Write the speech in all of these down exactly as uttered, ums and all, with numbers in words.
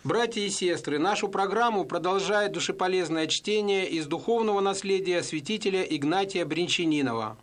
Братья и сестры, нашу программу продолжает душеполезное чтение из духовного наследия святителя Игнатия Бринчанинова.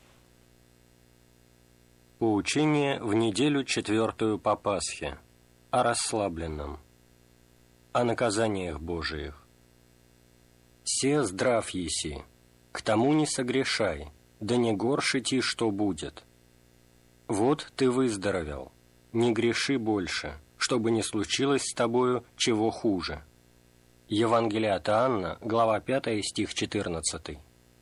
Поучение в неделю четвертую по Пасхе. О расслабленном. О наказаниях Божиих. «Се здрав еси, к тому не согрешай, да не горше ти, что будет. Вот ты выздоровел, не греши больше, чтобы не случилось с тобою чего хуже». Евангелие от Иоанна, глава пятая, стих четырнадцатый.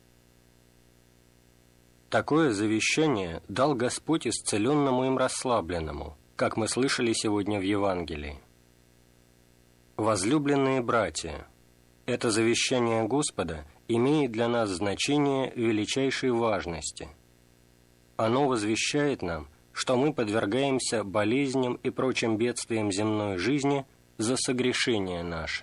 Такое завещание дал Господь исцеленному им расслабленному, как мы слышали сегодня в Евангелии. Возлюбленные братья, это завещание Господа имеет для нас значение величайшей важности. Оно возвещает нам, что мы подвергаемся болезням и прочим бедствиям земной жизни за согрешения наши.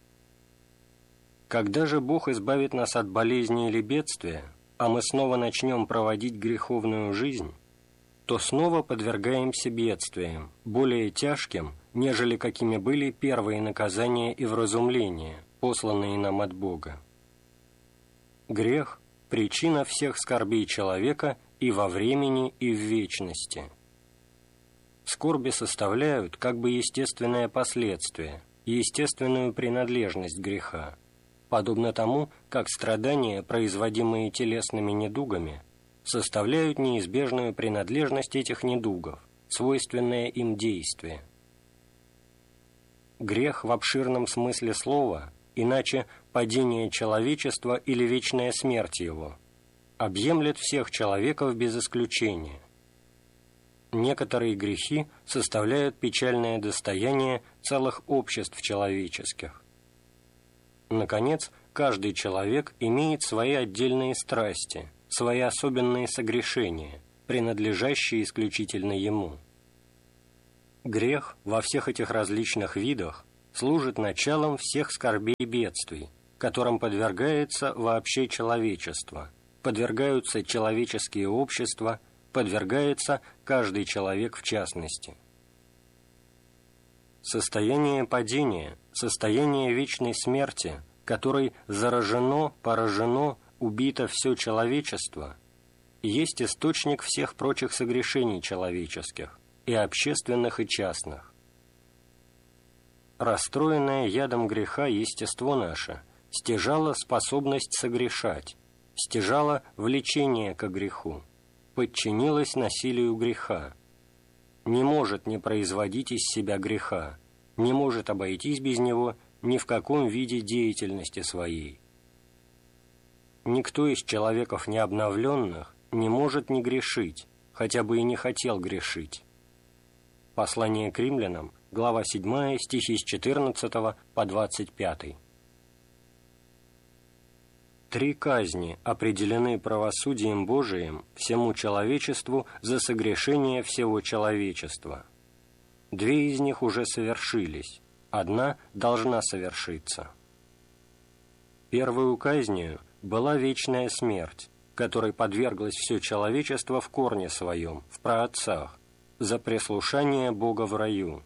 Когда же Бог избавит нас от болезни или бедствия, а мы снова начнем проводить греховную жизнь, то снова подвергаемся бедствиям, более тяжким, нежели какими были первые наказания и вразумления, посланные нам от Бога. Грех – причина всех скорбей человека и во времени, и в вечности. Скорби составляют как бы естественное последствие, естественную принадлежность греха, подобно тому, как страдания, производимые телесными недугами, составляют неизбежную принадлежность этих недугов, свойственное им действие. Грех в обширном смысле слова, иначе падение человечества или вечная смерть его, объемлет всех человеков без исключения. Некоторые грехи составляют печальное достояние целых обществ человеческих. Наконец, каждый человек имеет свои отдельные страсти, свои особенные согрешения, принадлежащие исключительно ему. Грех во всех этих различных видах служит началом всех скорбей и бедствий, которым подвергается вообще человечество, подвергаются человеческие общества, подвергается каждый человек в частности. Состояние падения, состояние вечной смерти, которой заражено, поражено, убито все человечество, есть источник всех прочих согрешений человеческих, и общественных, и частных. Расстроенное ядом греха естество наше стяжало способность согрешать, стяжало влечение ко греху, подчинилось насилию греха, не может не производить из себя греха, не может обойтись без него ни в каком виде деятельности своей. Никто из человеков необновленных не может не грешить, хотя бы и не хотел грешить. Послание к римлянам, глава седьмая, стихи с четырнадцатого по двадцать пятый. Три казни определены правосудием Божиим всему человечеству за согрешение всего человечества. Две из них уже совершились, одна должна совершиться. Первую казнью была вечная смерть, которой подверглось все человечество в корне своем, в праотцах, за преслушание Бога в раю.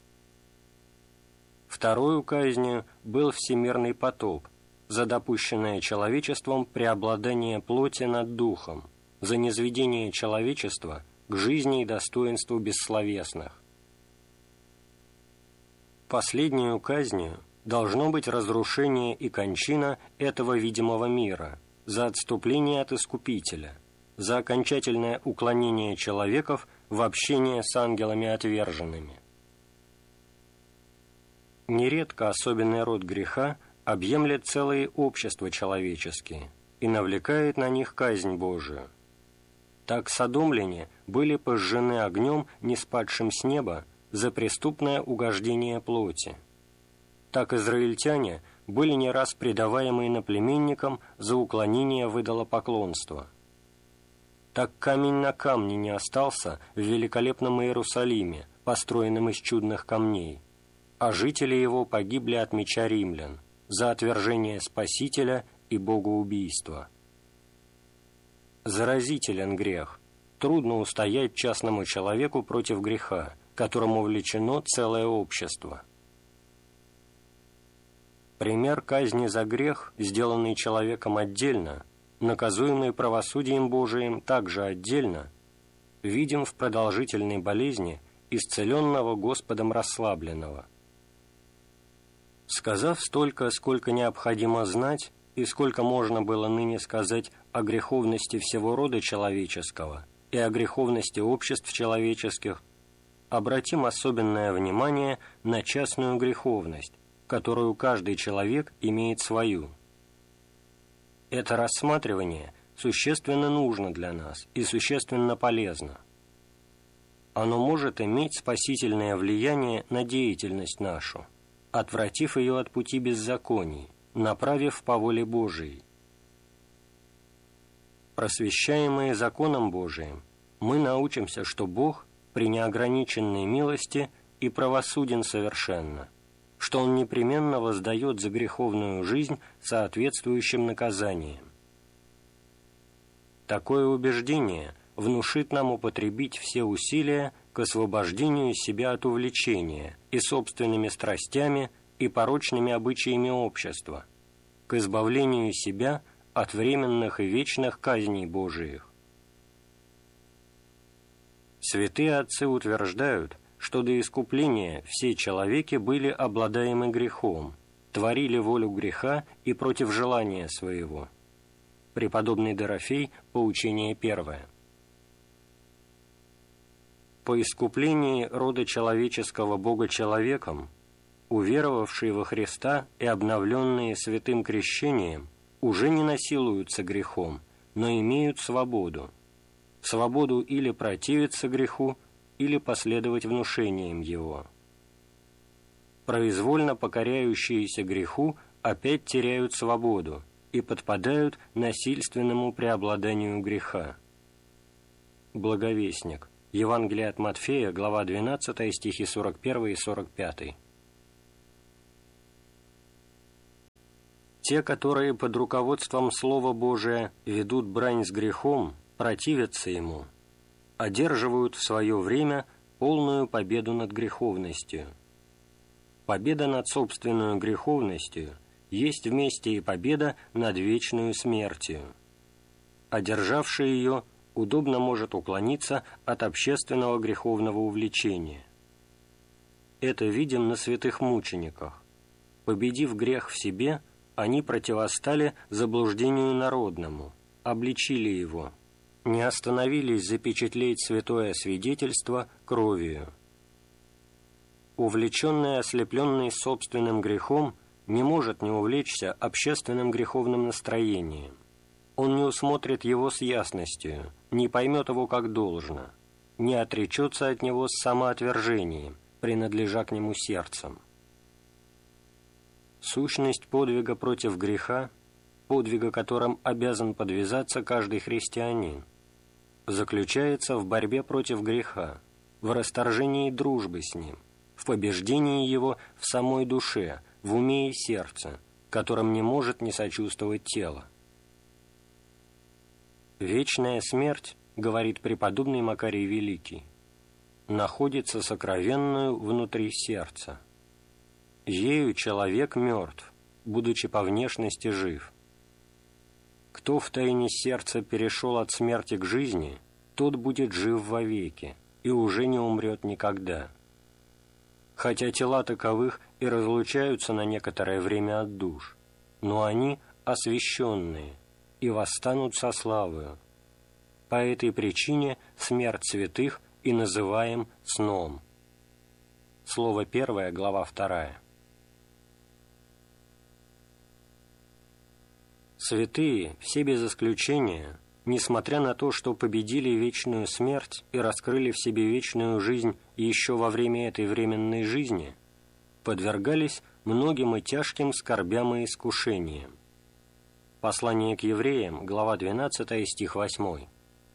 Вторую казнью был всемирный потоп, за допущенное человечеством преобладание плоти над духом, за низведение человечества к жизни и достоинству бессловесных. Последнюю казнью должно быть разрушение и кончина этого видимого мира, за отступление от Искупителя, за окончательное уклонение человеков в общение с ангелами отверженными. Нередко особенный род греха объемлет целые общества человеческие и навлекает на них казнь Божию. Так содомляне были пожжены огнем, ниспадшим с неба, за преступное угождение плоти. Так израильтяне были не раз предаваемы иноплеменникам за уклонение в идолопоклонство. Так камень на камне не остался в великолепном Иерусалиме, построенном из чудных камней, а жители его погибли от меча римлян за отвержение Спасителя и богоубийство. Заразителен грех, трудно устоять частному человеку против греха, которому влечено целое общество. Пример казни за грех, сделанный человеком отдельно, наказуемый правосудием Божиим также отдельно, видим в продолжительной болезни исцеленного Господом расслабленного. Сказав столько, сколько необходимо знать, и сколько можно было ныне сказать о греховности всего рода человеческого и о греховности обществ человеческих, обратим особенное внимание на частную греховность, которую каждый человек имеет свою. Это рассматривание существенно нужно для нас и существенно полезно. Оно может иметь спасительное влияние на деятельность нашу, отвратив ее от пути беззаконий, направив по воле Божией. Просвещаемые законом Божиим, мы научимся, что Бог при неограниченной милости и правосуден совершенно, что Он непременно воздает за греховную жизнь соответствующим наказанием. Такое убеждение внушит нам употребить все усилия к освобождению себя от увлечения и собственными страстями и порочными обычаями общества, к избавлению себя от временных и вечных казней Божиих. Святые отцы утверждают, что до искупления все человеки были обладаемы грехом, творили волю греха и против желания своего. Преподобный Дорофей, поучение первое. По искуплении рода человеческого Бога человеком, уверовавшие во Христа и обновленные святым крещением уже не насилуются грехом, но имеют свободу. Свободу или противиться греху, или последовать внушениям его. Произвольно покоряющиеся греху опять теряют свободу и подпадают насильственному преобладанию греха. Благовестник. Евангелие от Матфея, глава двенадцатая, стихи сорок первый и сорок пятый. Те, которые под руководством Слова Божия ведут брань с грехом, противятся ему, одерживают в свое время полную победу над греховностью. Победа над собственную греховностью есть вместе и победа над вечную смертью. Одержавший ее удобно может уклониться от общественного греховного увлечения. Это видим на святых мучениках. Победив грех в себе, они противостали заблуждению народному, обличили его, не остановились запечатлеть святое свидетельство кровью. Увлеченный и ослепленный собственным грехом не может не увлечься общественным греховным настроением. Он не усмотрит его с ясностью, не поймет его как должно, не отречется от него с самоотвержением, принадлежа к нему сердцем. Сущность подвига против греха, подвига, которым обязан подвязаться каждый христианин, заключается в борьбе против греха, в расторжении дружбы с ним, в побеждении его в самой душе, в уме и сердце, которым не может не сочувствовать тело. «Вечная смерть, — говорит преподобный Макарий Великий, — находится сокровенную внутри сердца. Ею человек мертв, будучи по внешности жив. Кто в тайне сердца перешел от смерти к жизни, тот будет жив вовеки и уже не умрет никогда. Хотя тела таковых и разлучаются на некоторое время от душ, но они освященные и восстанут со славою. По этой причине смерть святых и называем сном». Слово первое, глава вторая. Святые, все без исключения, несмотря на то, что победили вечную смерть и раскрыли в себе вечную жизнь еще во время этой временной жизни, подвергались многим и тяжким скорбям и искушениям. Послание к евреям, глава двенадцатая, стих восьмой.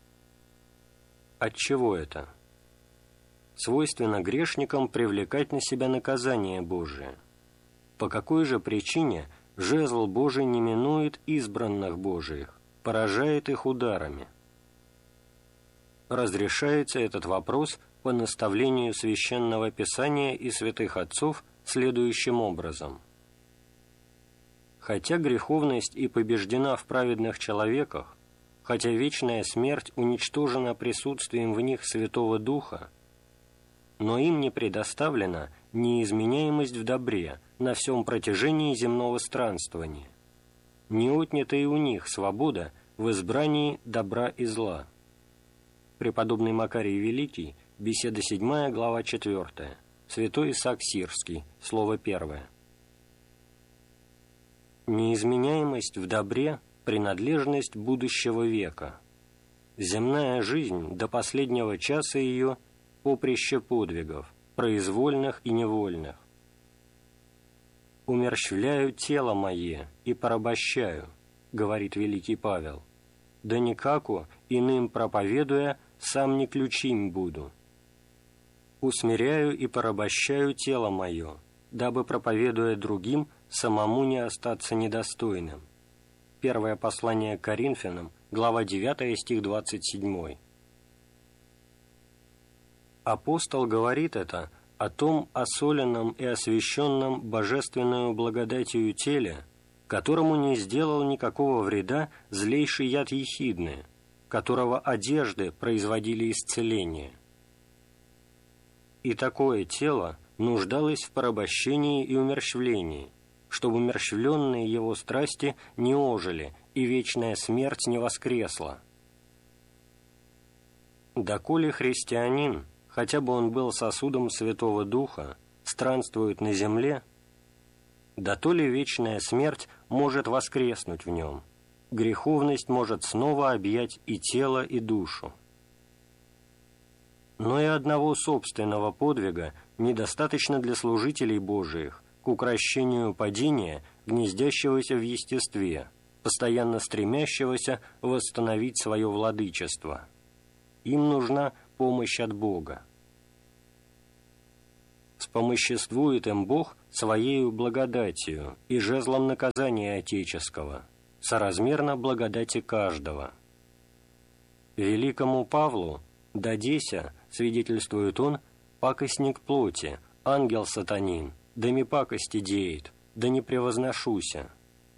Отчего это? Свойственно грешникам привлекать на себя наказание Божие. По какой же причине жезл Божий не минует избранных Божиих, поражает их ударами? Разрешается этот вопрос по наставлению Священного Писания и святых отцов следующим образом. хотя греховность и побеждена в праведных человеках, хотя вечная смерть уничтожена присутствием в них Святого Духа, но им не предоставлена неизменяемость в добре на всем протяжении земного странствования, не отнята и у них свобода в избрании добра и зла. Преподобный Макарий Великий, беседа седьмая, глава четвертая, святой Исаак Сирский, слово первое. Неизменяемость в добре – принадлежность будущего века. Земная жизнь до последнего часа ее – поприще подвигов, произвольных и невольных. «Умерщвляю тело мое и порабощаю», — говорит великий Павел, «да никаку, иным проповедуя, сам не ключим буду. Усмиряю и порабощаю тело мое, дабы, проповедуя другим, самому не остаться недостойным». Первое послание к Коринфянам, глава девятая, стих двадцать семь. Апостол говорит это о том осоленном и освященном божественную благодатью теле, которому не сделал никакого вреда злейший яд ехидны, которого одежды производили исцеление. И такое тело нуждалось в порабощении и умерщвлении, чтобы умерщвленные его страсти не ожили и вечная смерть не воскресла. Доколе христианин, хотя бы он был сосудом Святого Духа, странствует на земле, да то ли вечная смерть может воскреснуть в нем, греховность может снова объять и тело, и душу. Но и одного собственного подвига недостаточно для служителей Божиих к укрощению падения, гнездящегося в естестве, постоянно стремящегося восстановить свое владычество. Им нужна помощь от Бога. Вспомоществует им Бог Своею благодатью и жезлом наказания отеческого, соразмерно благодати каждого. Великому Павлу, дадеся, свидетельствует он, пакостник плоти, ангел сатанин, да ми пакости деет, да не превозношуся.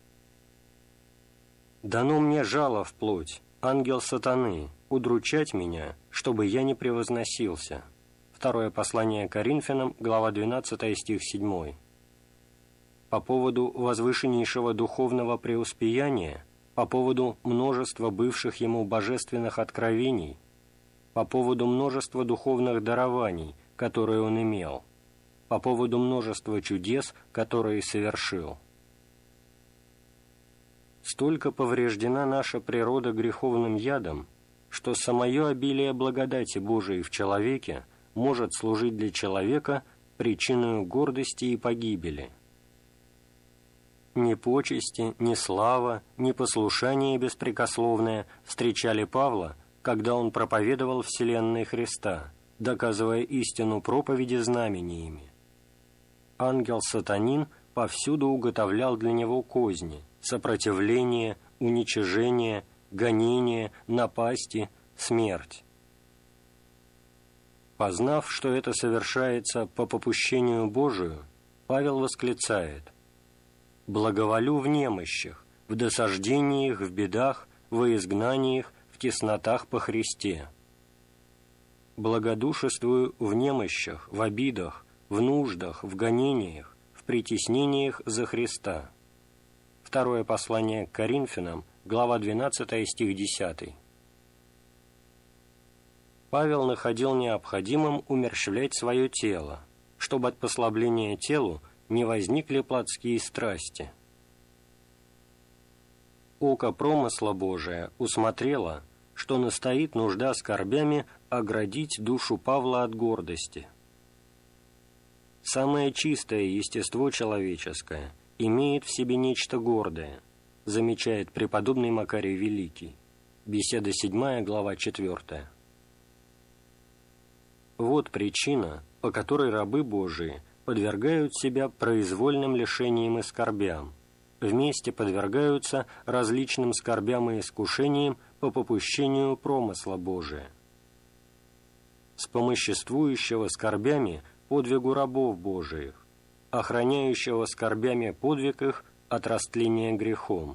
Дано мне жало в плоть, ангел сатаны, удручать меня, чтобы я не превозносился. Второе послание к Коринфянам, глава двенадцатая, стих седьмой. По поводу возвышеннейшего духовного преуспеяния, по поводу множества бывших ему божественных откровений, по поводу множества духовных дарований, которые он имел, по поводу множества чудес, которые совершил. Столько повреждена наша природа греховным ядом, что самое обилие благодати Божией в человеке может служить для человека причиной гордости и погибели. Ни почести, ни слава, ни послушание беспрекословное встречали Павла, когда он проповедовал вселенной Христа, доказывая истину проповеди знамениями. Ангел-сатанин повсюду уготовлял для него козни, сопротивление, уничижение, гонение, напасти, смерть. Познав, что это совершается по попущению Божию, Павел восклицает: «Благоволю в немощах, в досаждениях, в бедах, во изгнаниях, в теснотах по Христе. Благодушествую в немощах, в обидах, в нуждах, в гонениях, в притеснениях за Христа». Второе послание к Коринфянам, глава двенадцатая, стих десятый. Павел находил необходимым умерщвлять свое тело, чтобы от послабления телу не возникли плотские страсти. Око промысла Божия усмотрело, что настоит нужда скорбями оградить душу Павла от гордости. Самое чистое естество человеческое имеет в себе нечто гордое, замечает преподобный Макарий Великий. Беседа седьмая, глава четвертая. Вот причина, по которой рабы Божии подвергают себя произвольным лишениям и скорбям, вместе подвергаются различным скорбям и искушениям по попущению промысла Божия. Спомоществующего скорбями подвигу рабов Божиих, охраняющего скорбями подвиг их от растления грехом.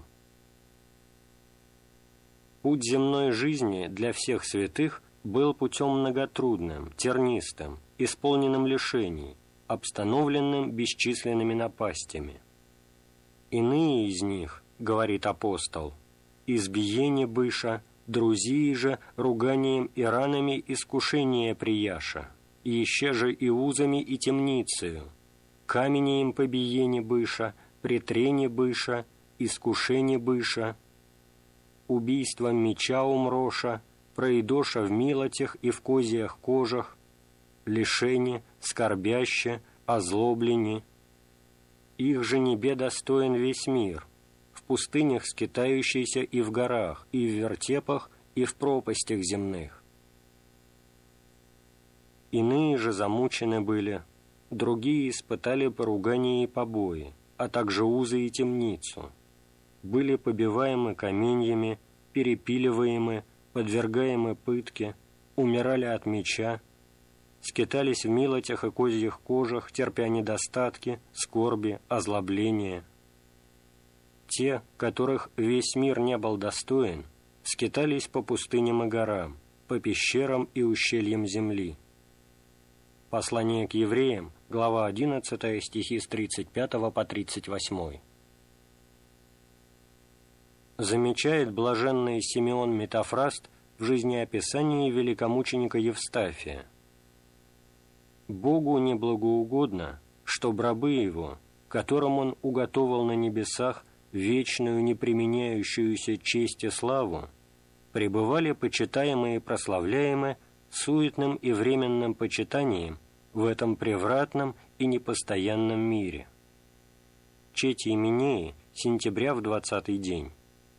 Путь земной жизни для всех святых был путем многотрудным, тернистым, исполненным лишений, обстановленным бесчисленными напастями. Иные из них, говорит апостол, избиение быша, друзии же руганием и ранами искушение прияша, еще же и узами и темницею, каменеем побиение быша, претрение быша, искушение быша, убийством меча умроша, проидоша в милотях и в козьях кожах, лишение, скорбяще, озлобление. Их же небе достоин весь мир, в пустынях скитающийся и в горах, и в вертепах, и в пропастях земных. Иные же замучены были, другие испытали поругание и побои, а также узы и темницу, были побиваемы каменьями, перепиливаемы, подвергаемы пытке, умирали от меча, скитались в милотях и козьих кожах, терпя недостатки, скорби, озлобления. Те, которых весь мир не был достоин, скитались по пустыням и горам, по пещерам и ущельям земли. Послание к евреям, глава одиннадцатая, стихи с тридцать пятого по тридцать восьмой. Замечает блаженный Симеон Метафраст в жизнеописании великомученика Евстафия. «Богу неблагоугодно, чтоб рабы Его, которым Он уготовал на небесах вечную неприменяющуюся честь и славу, пребывали почитаемые и прославляемые суетным и временным почитанием в этом превратном и непостоянном мире». Чети Именеи, сентября в двадцатый день.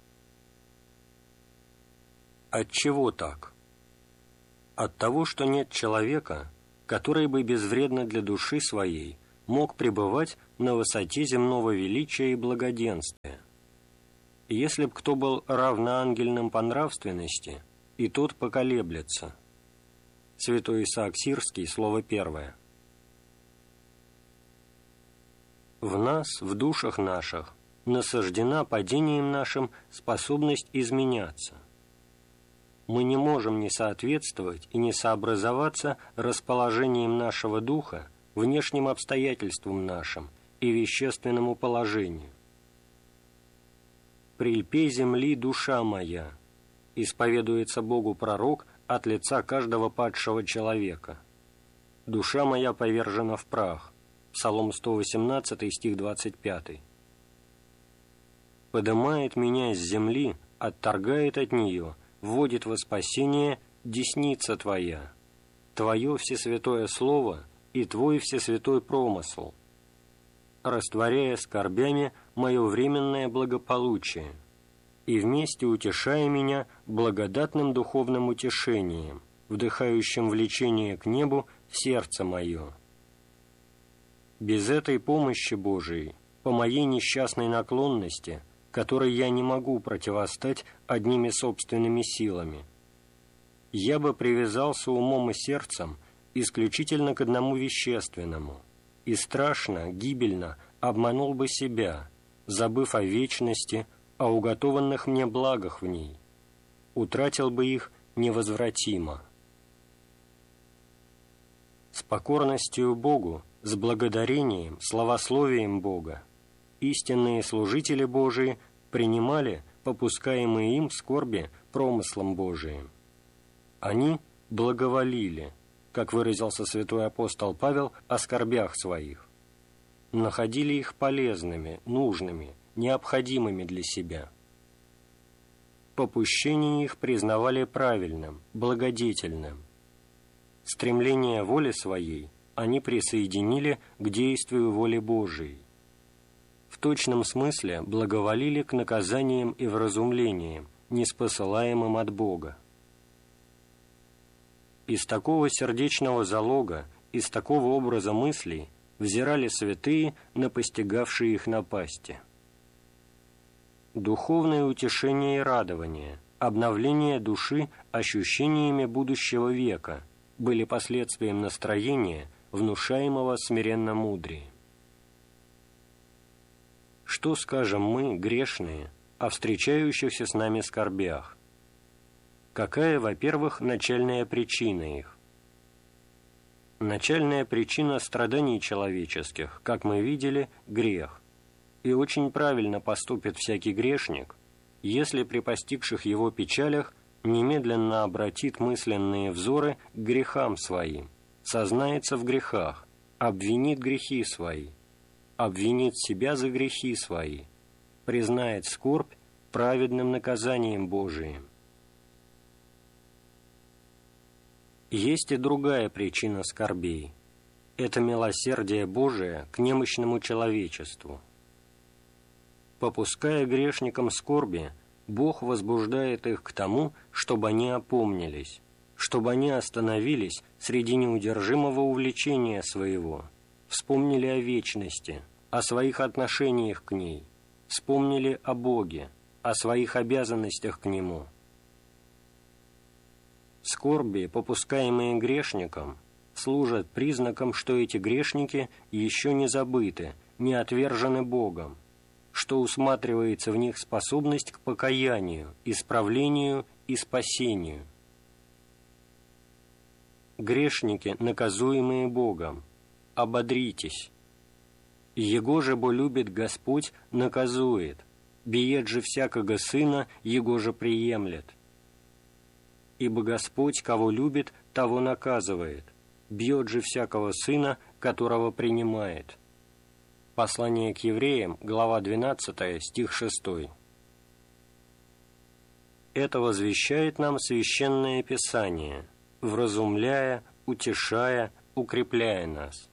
Отчего так? От того, что нет человека, который бы безвредно для души своей мог пребывать на высоте земного величия и благоденствия. Если б кто был равноангельным по нравственности, и тот поколеблется. Святой Исаак Сирский, слово первое. В нас, в душах наших, насаждена падением нашим способность изменяться. Мы не можем не соответствовать и не сообразоваться расположением нашего духа внешним обстоятельствам нашим и вещественному положению. «Прильпе земли душа моя», исповедуется Богу пророк от лица каждого падшего человека. «Душа моя повержена в прах», Псалом сто восемнадцатый, стих двадцать пятый. «Подымает меня с земли, отторгает от нее, вводит во спасение десница Твоя, Твое всесвятое Слово и Твой всесвятой промысл, растворяя скорбями мое временное благополучие и вместе утешая меня благодатным духовным утешением, вдыхающим влечение к небу в сердце мое. Без этой помощи Божией, по моей несчастной наклонности, которой я не могу противостать одними собственными силами, я бы привязался умом и сердцем исключительно к одному вещественному и страшно, гибельно обманул бы себя, забыв о вечности, о уготованных мне благах в ней, утратил бы их невозвратимо. С покорностью Богу, с благодарением, славословием Бога истинные служители Божии принимали попускаемые им скорби промыслом Божиим. Они благоволили, как выразился святой апостол Павел о скорбях своих, находили их полезными, нужными, необходимыми для себя. Попущение их признавали правильным, благодетельным. Стремление воли своей они присоединили к действию воли Божией. В точном смысле благоволили к наказаниям и вразумлениям, ниспосылаемым от Бога. Из такого сердечного залога, из такого образа мыслей взирали святые на постигавшие их напасти. Духовное утешение и радование, обновление души ощущениями будущего века были последствием настроения, внушаемого смиренно-мудрием. что скажем мы, грешные, о встречающихся с нами скорбях? Какая, во-первых, начальная причина их? Начальная причина страданий человеческих, как мы видели, грех. И очень правильно поступит всякий грешник, если при постигших его печалях немедленно обратит мысленные взоры к грехам своим, сознается в грехах, обвинит грехи свои, обвинит себя за грехи свои, признает скорбь праведным наказанием Божиим. Есть и другая причина скорбей. Это милосердие Божие к немощному человечеству. Попуская грешникам скорби, Бог возбуждает их к тому, чтобы они опомнились, чтобы они остановились среди неудержимого увлечения своего, вспомнили о вечности, о своих отношениях к ней, вспомнили о Боге, о своих обязанностях к Нему. Скорби, попускаемые грешникам, служат признаком, что эти грешники еще не забыты, не отвержены Богом, что усматривается в них способность к покаянию, исправлению и спасению. Грешники, наказуемые Богом, ободритесь. Его же бо любит Господь, наказует, биет же всякого сына, его же приемлет. Ибо Господь, кого любит, того наказывает, бьет же всякого сына, которого принимает». Послание к евреям, глава двенадцатая, стих шестой. Это возвещает нам Священное Писание, вразумляя, утешая, укрепляя нас.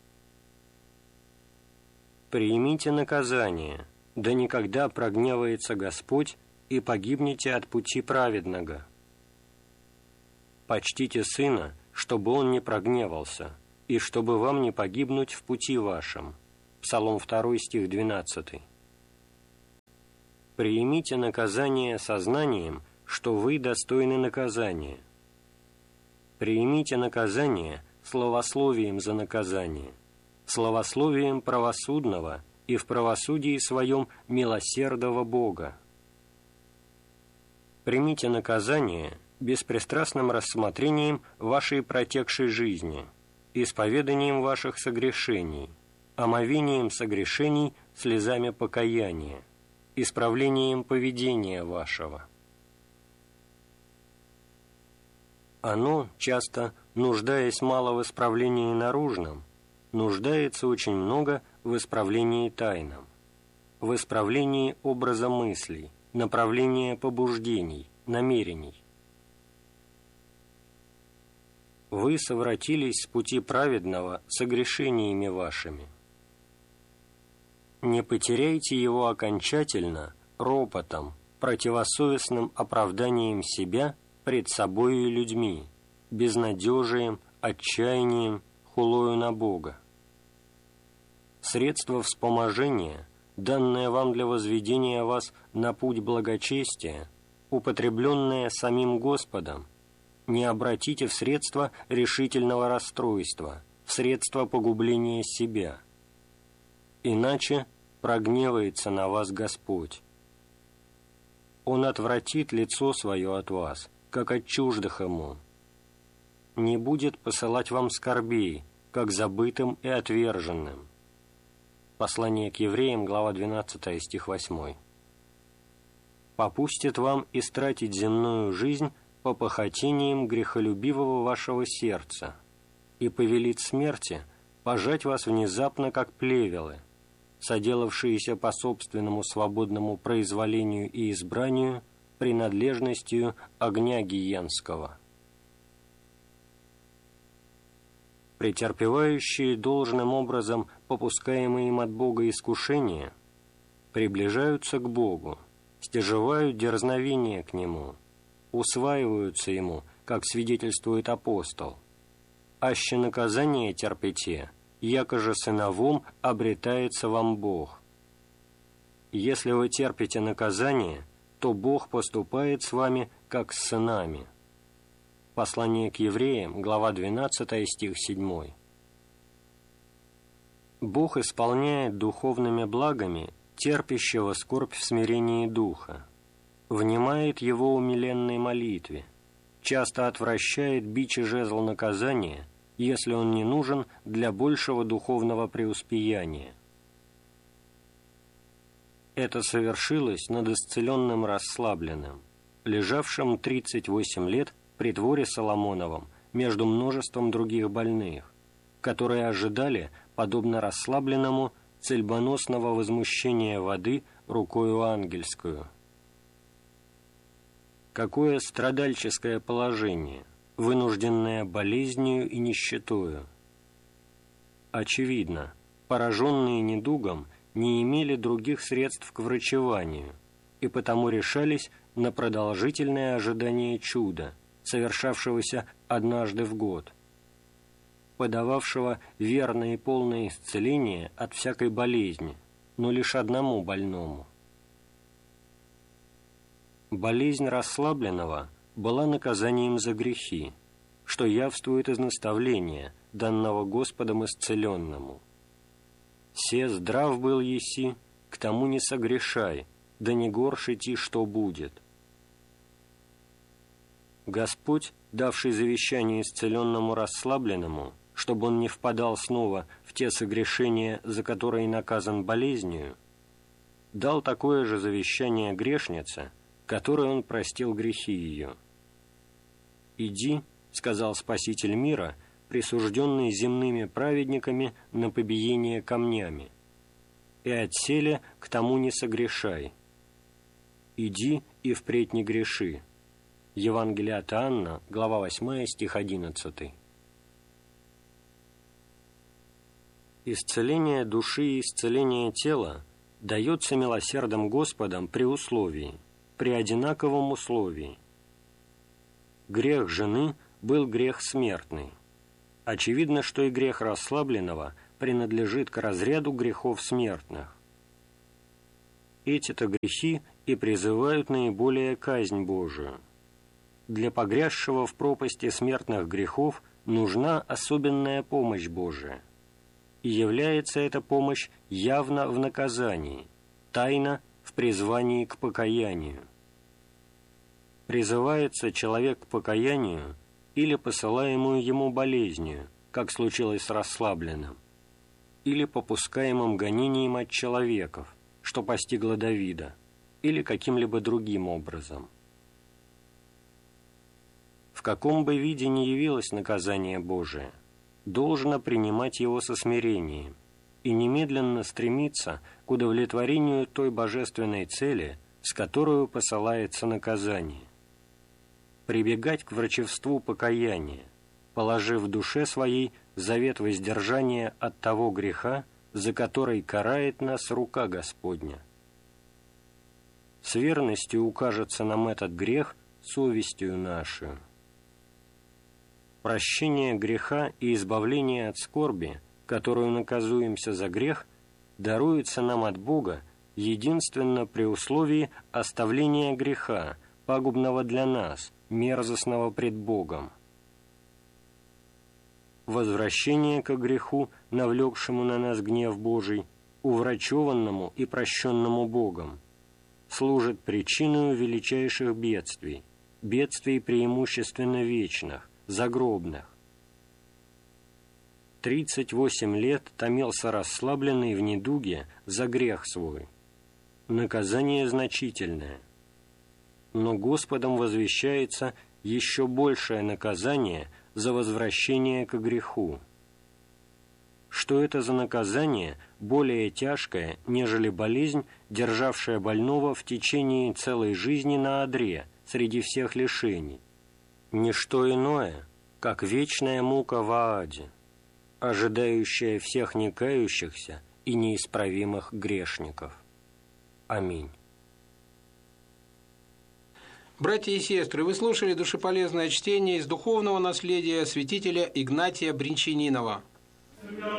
«Примите наказание, да никогда прогневается Господь, и погибнете от пути праведного. Почтите Сына, чтобы Он не прогневался, и чтобы вам не погибнуть в пути вашем». Псалом второй, стих двенадцатый. «Приимите наказание сознанием, что вы достойны наказания. Приимите наказание словословием за наказание, словословием правосудного и в правосудии своем милосердного Бога. Примите наказание беспристрастным рассмотрением вашей протекшей жизни, исповеданием ваших согрешений, омовением согрешений слезами покаяния, исправлением поведения вашего». Оно, часто, нуждаясь мало в исправлении наружном, нуждается очень много в исправлении тайном, в исправлении образа мыслей, направления побуждений, намерений. Вы совратились с пути праведного согрешениями вашими. Не потеряйте его окончательно ропотом, противосовестным оправданием себя пред собою и людьми, безнадежием, отчаянием, хулою на Бога. Средство вспоможения, данное вам для возведения вас на путь благочестия, употребленное самим Господом, не обратите в средство решительного расстройства, в средство погубления себя. Иначе прогневается на вас Господь. Он отвратит лицо свое от вас, как от чуждых Ему. Не будет посылать вам скорбей, как забытым и отверженным. Послание к евреям, глава двенадцатая, стих восьмой. Попустит вам истратить земную жизнь по похотениям грехолюбивого вашего сердца и повелит смерти пожать вас внезапно, как плевелы, соделавшиеся по собственному свободному произволению и избранию принадлежностью огня гиенского. Претерпевающие должным образом попускаемые им от Бога искушения приближаются к Богу, стяжевают дерзновение к Нему, усваиваются Ему, как свидетельствует апостол. «Аще наказание терпите, яко же сыновом обретается вам Бог». Если вы терпите наказание, то Бог поступает с вами, как с сынами. Послание к евреям, глава двенадцатая, стих седьмой. Бог исполняет духовными благами терпящего скорбь в смирении духа, внимает его умиленной молитве, часто отвращает бич и жезл наказания, если он не нужен для большего духовного преуспеяния. Это совершилось над исцеленным расслабленным, лежавшим тридцать восемь лет при дворе Соломоновом между множеством других больных, которые ожидали, подобно расслабленному, цельбоносного возмущения воды рукою ангельскую. Какое страдальческое положение, вынужденное болезнью и нищетою! Очевидно, пораженные недугом не имели других средств к врачеванию и потому решались на продолжительное ожидание чуда, совершавшегося однажды в год, подававшего верное и полное исцеление от всякой болезни, но лишь одному больному. Болезнь расслабленного была наказанием за грехи, что явствует из наставления, данного Господом исцеленному. «Се здрав был еси, к тому не согрешай, да не горше ти, что будет». Господь, давший завещание исцеленному расслабленному, чтобы он не впадал снова в те согрешения, за которые наказан болезнью, дал такое же завещание грешнице, которой он простил грехи ее. «Иди, — сказал Спаситель мира, присужденный земными праведниками на побиение камнями, — и отселе к тому не согрешай. Иди и впредь не греши». Евангелие от Иоанна, глава восьмая, стих одиннадцатый. Исцеление души и исцеление тела дается милосердным Господом при условии, при одинаковом условии. Грех жены был грех смертный. Очевидно, что и грех расслабленного принадлежит к разряду грехов смертных. Эти-то грехи и призывают наиболее казнь Божию. Для погрязшего в пропасти смертных грехов нужна особенная помощь Божия. И является эта помощь явно в наказании, тайно в призвании к покаянию. Призывается человек к покаянию или посылаемую ему болезнью, как случилось с расслабленным, или попускаемым гонением от человеков, что постигло Давида, или каким-либо другим образом. В каком бы виде ни явилось наказание Божие, должно принимать его со смирением и немедленно стремиться к удовлетворению той божественной цели, с которой посылается наказание. Прибегать к врачевству покаяния, положив в душе своей завет воздержания от того греха, за который карает нас рука Господня. С верностью укажется нам этот грех совестью нашу. Прощение греха и избавление от скорби, которую наказуемся за грех, даруется нам от Бога единственно при условии оставления греха, пагубного для нас, мерзостного пред Богом. Возвращение ко греху, навлекшему на нас гнев Божий, уврачеванному и прощенному Богом, служит причиной величайших бедствий, бедствий преимущественно вечных, загробных. Тридцать восемь лет томился расслабленный в недуге за грех свой. Наказание значительное. Но Господом возвещается еще большее наказание за возвращение к греху. Что это за наказание более тяжкое, нежели болезнь, державшая больного в течение целой жизни на одре среди всех лишений? Ничто иное, как вечная мука в Ааде, ожидающая всех некающихся и неисправимых грешников. Аминь. Братья и сестры, вы слушали душеполезное чтение из духовного наследия святителя Игнатия Бринчанинова.